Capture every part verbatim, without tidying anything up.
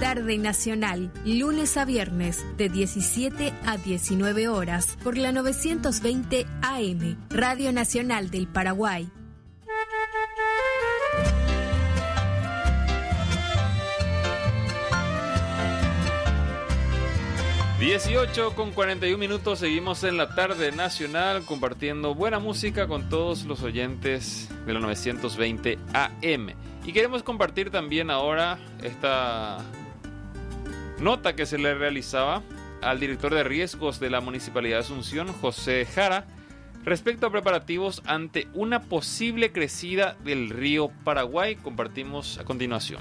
Tarde Nacional, lunes a viernes, de diecisiete a diecinueve horas, por la novecientos veinte A M, Radio Nacional del Paraguay. dieciocho con cuarenta y uno minutos, seguimos en la Tarde Nacional compartiendo buena música con todos los oyentes de la novecientos veinte A M. Y queremos compartir también ahora esta nota que se le realizaba al director de riesgos de la Municipalidad de Asunción, José Jara, respecto a preparativos ante una posible crecida del río Paraguay. Compartimos a continuación.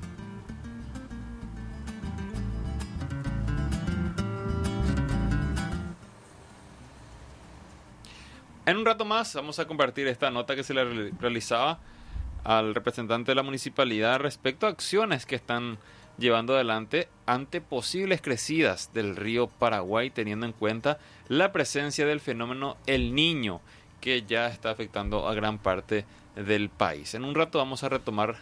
En un rato más vamos a compartir esta nota que se le realizaba al representante de la municipalidad respecto a acciones que están llevando adelante ante posibles crecidas del río Paraguay, teniendo en cuenta la presencia del fenómeno El Niño, que ya está afectando a gran parte del país. En un rato vamos a retomar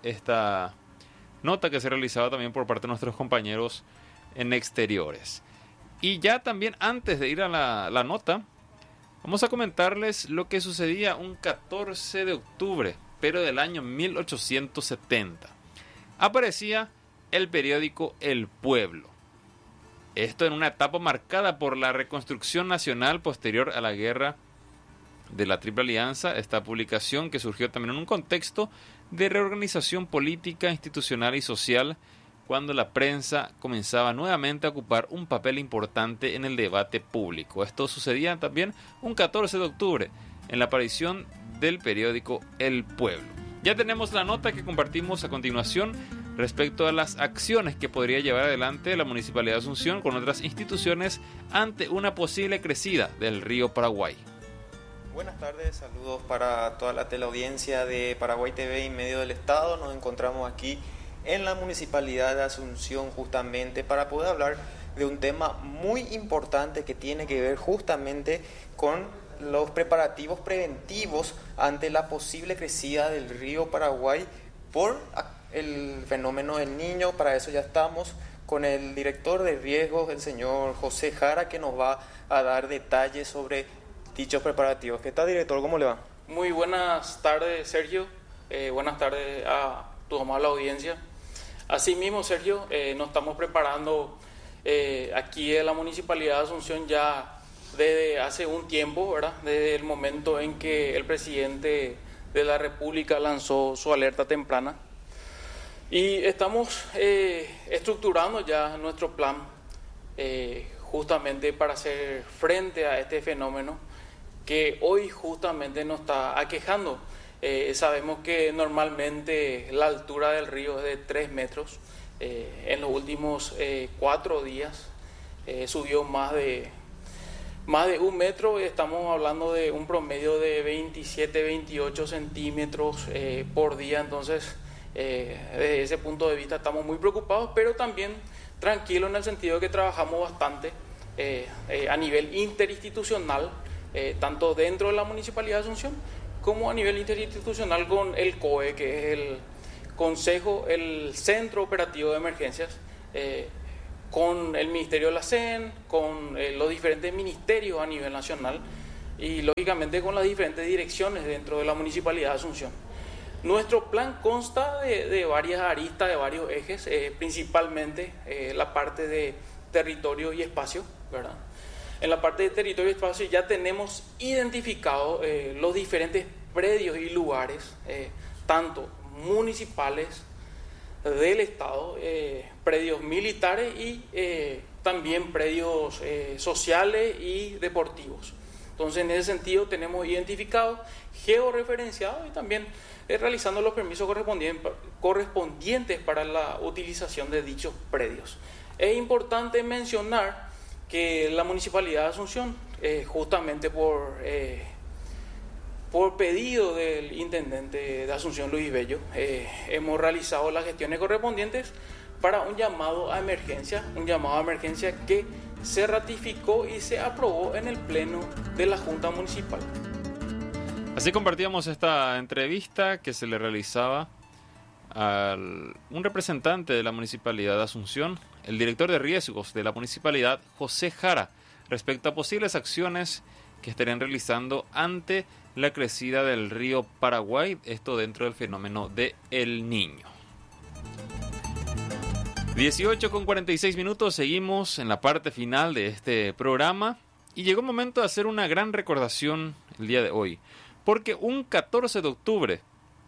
esta nota que se realizaba también por parte de nuestros compañeros en exteriores. Y ya también antes de ir a la, la nota, vamos a comentarles lo que sucedía un catorce de octubre, pero del año mil ochocientos setenta. Aparecía el periódico El Pueblo. Esto en una etapa marcada por la reconstrucción nacional posterior a la guerra de la Triple Alianza. Esta publicación, que surgió también en un contexto de reorganización política, institucional y social, cuando la prensa comenzaba nuevamente a ocupar un papel importante en el debate público. Esto sucedía también un catorce de octubre, en la aparición del periódico El Pueblo. Ya tenemos la nota que compartimos a continuación respecto a las acciones que podría llevar adelante la Municipalidad de Asunción con otras instituciones ante una posible crecida del río Paraguay. Buenas tardes, saludos para toda la teleaudiencia de Paraguay T V y Medio del Estado. Nos encontramos aquí en la Municipalidad de Asunción justamente para poder hablar de un tema muy importante que tiene que ver justamente con los preparativos preventivos ante la posible crecida del río Paraguay por el fenómeno del Niño. Para eso ya estamos con el director de riesgos, el señor José Jara, que nos va a dar detalles sobre dichos preparativos. ¿Qué tal, director? ¿Cómo le va? Muy buenas tardes, Sergio. Eh, buenas tardes a tu amable audiencia. Asimismo, Sergio, eh, nos estamos preparando eh, aquí en la Municipalidad de Asunción ya desde hace un tiempo, ¿verdad? Desde el momento en que el presidente de la República lanzó su alerta temprana. Y estamos eh, estructurando ya nuestro plan eh, justamente para hacer frente a este fenómeno que hoy justamente nos está aquejando. Eh, sabemos que normalmente la altura del río es de tres metros. Eh, en los últimos eh, cuatro días eh, subió más de, más de un metro. Estamos hablando de un promedio de veintisiete, veintiocho centímetros eh, por día. Entonces, eh, desde ese punto de vista estamos muy preocupados, pero también tranquilos en el sentido de que trabajamos bastante eh, eh, a nivel interinstitucional, eh, tanto dentro de la Municipalidad de Asunción como a nivel interinstitucional con el C O E, que es el Consejo, el Centro Operativo de Emergencias, eh, con el Ministerio de la C E N, con eh, los diferentes ministerios a nivel nacional y lógicamente con las diferentes direcciones dentro de la Municipalidad de Asunción. Nuestro plan consta de, de varias aristas, de varios ejes, eh, principalmente eh, la parte de territorio y espacio, ¿verdad? En la parte de territorio y espacio ya tenemos identificado eh, los diferentes predios y lugares, eh, tanto municipales, del Estado, eh, predios militares y eh, también predios eh, sociales y deportivos. Entonces, en ese sentido tenemos identificado, georreferenciado y también eh, realizando los permisos correspondientes, correspondientes para la utilización de dichos predios. Es importante mencionar que la Municipalidad de Asunción, eh, justamente por, eh, por pedido del Intendente de Asunción, Luis Bello, eh, hemos realizado las gestiones correspondientes para un llamado a emergencia, un llamado a emergencia que se ratificó y se aprobó en el Pleno de la Junta Municipal. Así compartíamos esta entrevista que se le realizaba a un representante de la Municipalidad de Asunción, el director de riesgos de la Municipalidad, José Jara, respecto a posibles acciones que estarían realizando ante la crecida del río Paraguay, esto dentro del fenómeno de El Niño. dieciocho con cuarenta y seis minutos, seguimos en la parte final de este programa y llegó el momento de hacer una gran recordación el día de hoy, porque un catorce de octubre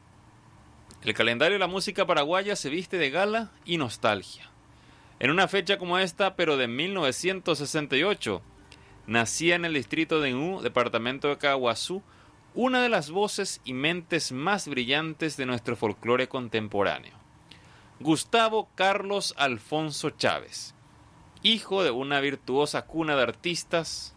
el calendario de la música paraguaya se viste de gala y nostalgia. En una fecha como esta, pero de mil novecientos sesenta y ocho, nacía en el distrito de Ñú, departamento de Caguazú, una de las voces y mentes más brillantes de nuestro folclore contemporáneo. Gustavo Carlos Alfonso Chávez, hijo de una virtuosa cuna de artistas,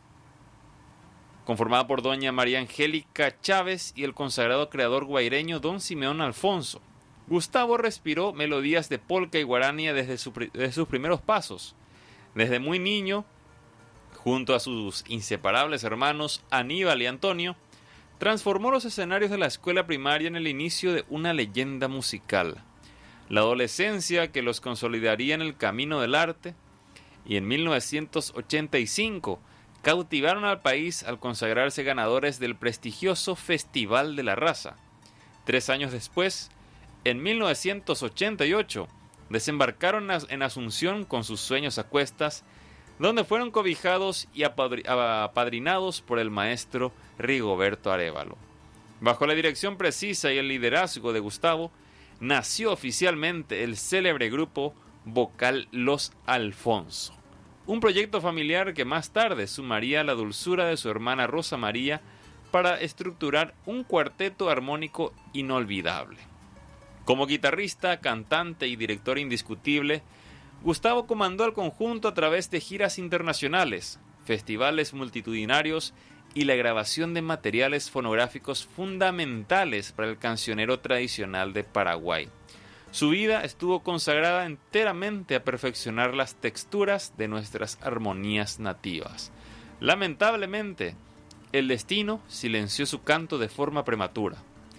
conformada por doña María Angélica Chávez y el consagrado creador guaireño don Simeón Alfonso. Gustavo respiró melodías de polca y guarania desde, su, desde sus primeros pasos. Desde muy niño, junto a sus inseparables hermanos Aníbal y Antonio, transformó los escenarios de la escuela primaria en el inicio de una leyenda musical. La adolescencia que los consolidaría en el camino del arte, y en mil novecientos ochenta y cinco cautivaron al país al consagrarse ganadores del prestigioso Festival de la Raza. Tres años después, en mil novecientos ochenta y ocho, desembarcaron en Asunción con sus sueños a cuestas, donde fueron cobijados y apadrinados por el maestro Rigoberto Arévalo. Bajo la dirección precisa y el liderazgo de Gustavo, nació oficialmente el célebre grupo vocal Los Alfonso, un proyecto familiar que más tarde sumaría la dulzura de su hermana Rosa María para estructurar un cuarteto armónico inolvidable. Como guitarrista, cantante y director indiscutible, Gustavo comandó al conjunto a través de giras internacionales, festivales multitudinarios y la grabación de materiales fonográficos fundamentales para el cancionero tradicional de Paraguay. Su vida estuvo consagrada enteramente a perfeccionar las texturas de nuestras armonías nativas. Lamentablemente, el destino silenció su canto de forma prematura.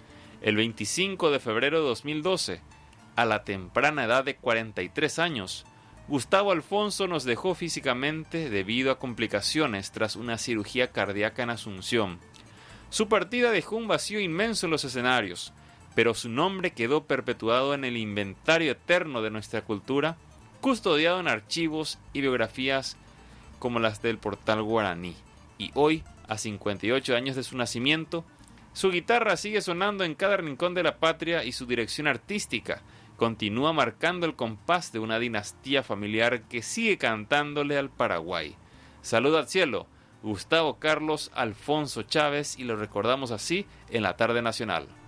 El veinticinco de febrero de dos mil doce, a la temprana edad de cuarenta y tres años, Gustavo Alfonso nos dejó físicamente debido a complicaciones tras una cirugía cardíaca en Asunción. Su partida dejó un vacío inmenso en los escenarios, pero su nombre quedó perpetuado en el inventario eterno de nuestra cultura, custodiado en archivos y biografías como las del Portal Guaraní. Y hoy, a cincuenta y ocho años de su nacimiento, su guitarra sigue sonando en cada rincón de la patria y su dirección artística continúa marcando el compás de una dinastía familiar que sigue cantándole al Paraguay. Salud al cielo, Gustavo Carlos Alfonso Chávez, y lo recordamos así en la tarde nacional.